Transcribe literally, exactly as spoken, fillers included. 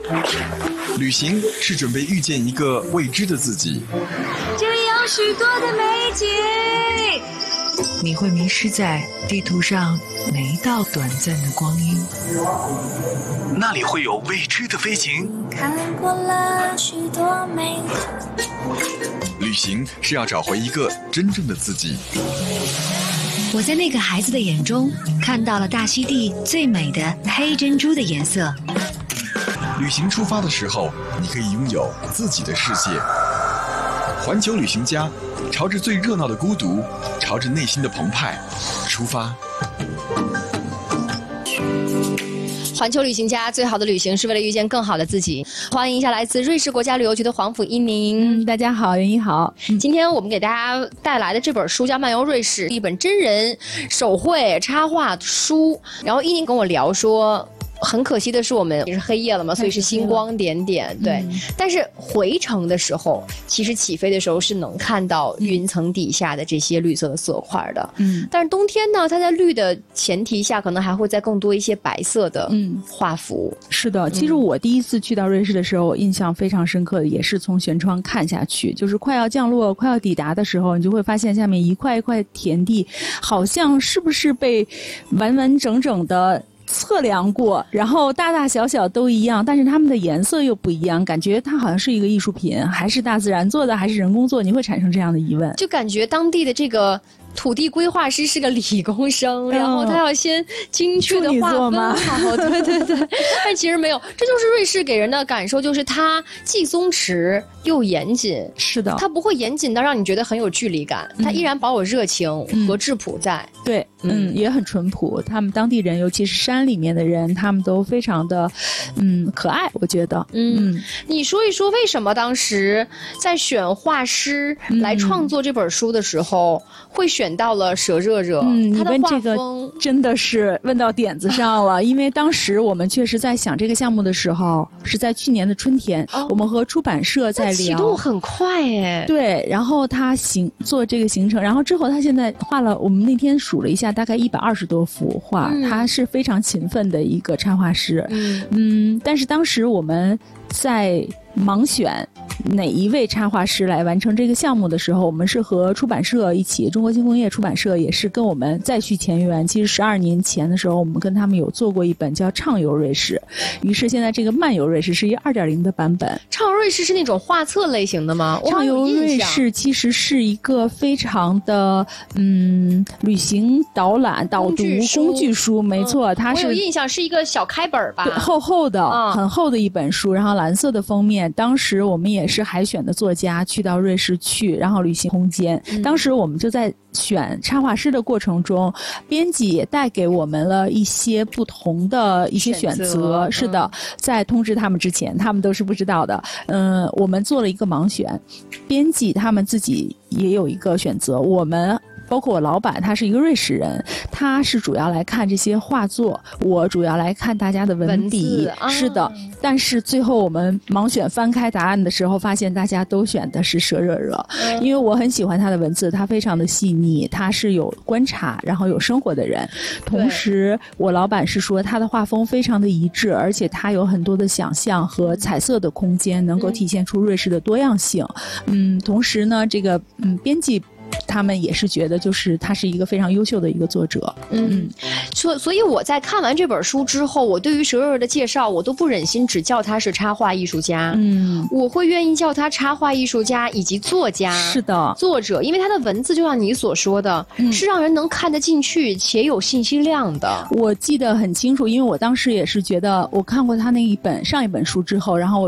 旅行是准备遇见一个未知的自己， 这里有许多的美景， 你会迷失在地图上每一道短暂的光阴， 那里会有未知的飞行。 看过了许多美景， 旅行是要找回一个真正的自己。 我在那个孩子的眼中看到了大溪地最美的黑珍珠的颜色。 旅行出发的时候，你可以拥有自己的世界。环球旅行家，朝着最热闹的孤独，朝着内心的澎湃出发。 环球旅行家，最好的旅行是为了遇见更好的自己。欢迎一下来自瑞士国家旅游局的黄甫一宁。 嗯，大家好，袁一好。 今天我们给大家带来的这本书叫《漫游瑞士》，一本真人手绘插画书。然后一宁跟我聊说，很可惜的是我们也是黑夜了嘛，所以是星光点点。对、嗯，但是回程的时候，其实起飞的时候是能看到云层底下的这些绿色的色块的。嗯，但是冬天呢，它在绿的前提下，可能还会再更多一些白色的嗯画幅。 嗯、是的，其实我第一次去到瑞士的时候，印象非常深刻的也是从舷窗看下去，就是快要降落、快要抵达的时候，你就会发现下面一块一块田地，好像是不是被完完整整的测量过，然后大大小小都一样，但是它们的颜色又不一样，感觉它好像是一个艺术品，还是大自然做的，还是人工做，你会产生这样的疑问。 就感觉当地的这个土地规划师是个理工生，然后他要先精确的划分好，对对对。但其实没有，这就是瑞士给人的感受，就是它既松弛又严谨。 是的， 它不会严谨到让你觉得很有距离感，它依然保有热情和质朴在。 嗯、对，嗯，也很淳朴。他们当地人，尤其是山里面的人，他们都非常的，嗯，可爱。我觉得， 嗯，嗯你说一说为什么当时在选画师来创作这本书的时候，嗯、会选选到了蛇热热， 嗯，你问这个真的是问到点子上了，因为当时我们确实在想这个项目的时候，是在去年的春天，哦、我们和出版社在聊， 启动很快哎， 对，然后他行做这个行程，然后之后他现在画了，我们那天数了一下，大概一百二十多幅画，嗯、他是非常勤奋的一个插画师，嗯嗯，但是当时我们在盲选哪一位插画师来完成这个项目的时候，我们是和出版社一起，中国轻工业出版社也是跟我们再续前缘。其实十二年前的时候，我们跟他们有做过一本叫《畅游瑞士》，于是现在这个《漫游瑞士》是一个 二点零 的版本。 畅游瑞士是那种画册类型的吗？ 畅游瑞士其实是一个非常的嗯旅行导览导读工具书，没错，嗯、它是我有印象是一个小开本吧， 厚厚的、嗯、很厚的一本书，然后蓝色的封面。当时我们也是海选的作家去到瑞士去，然后旅行空间。嗯、当时我们就在选插画师的过程中，编辑也带给我们了一些不同的一些选择。选择是的，嗯、在通知他们之前，他们都是不知道的。嗯，我们做了一个盲选，编辑他们自己也有一个选择，我们。包括我老板，他是一个瑞士人，他是主要来看这些画作，我主要来看大家的文笔。 文是的，啊、但是最后我们盲选翻开答案的时候，发现大家都选的是蛇热热，嗯、因为我很喜欢他的文字，他非常的细腻，他是有观察，然后有生活的人。同时，我老板是说他的画风非常的一致，而且他有很多的想象和彩色的空间，能够体现出瑞士的多样性。嗯，同时呢，这个嗯编辑。他们也是觉得，就是他是一个非常优秀的一个作者。 嗯，所所以我在看完这本书之后，我对于蛇热热的介绍，我都不忍心只叫他是插画艺术家。嗯，我会愿意叫他插画艺术家以及作家。 是的， 作者，因为他的文字就像你所说的，嗯、是让人能看得进去且有信息量的。 我记得很清楚，因为我当时也是觉得，我看过他那一本上一本书之后，然后我。